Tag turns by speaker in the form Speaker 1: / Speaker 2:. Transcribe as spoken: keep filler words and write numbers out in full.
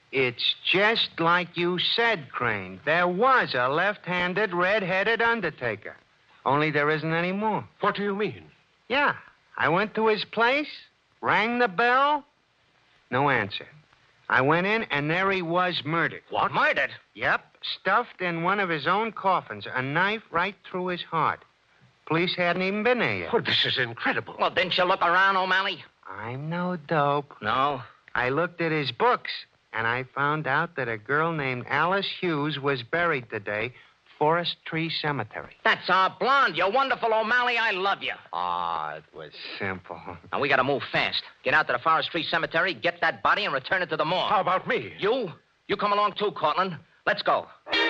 Speaker 1: It's just like you said, Crane. There was a left-handed, red-headed undertaker. Only there isn't any more.
Speaker 2: What do you mean?
Speaker 1: Yeah. I went to his place, rang the bell, no answer. I went in, and there he was, murdered.
Speaker 3: What? Murdered?
Speaker 1: Yep, stuffed in one of his own coffins, a knife right through his heart. Police hadn't even been there yet.
Speaker 2: Well, this is incredible.
Speaker 3: Well, didn't you look around, O'Malley?
Speaker 1: I'm no dope.
Speaker 3: No?
Speaker 1: I looked at his books, and I found out that a girl named Alice Hughes was buried today, Forest Tree Cemetery.
Speaker 3: That's our blonde. You're wonderful, O'Malley. I love you.
Speaker 1: Ah, it was simple.
Speaker 3: Now, we got to move fast. Get out to the Forest Tree Cemetery, get that body, and return it to the morgue.
Speaker 2: How about me?
Speaker 3: You? You come along too, Cortland. Let's go.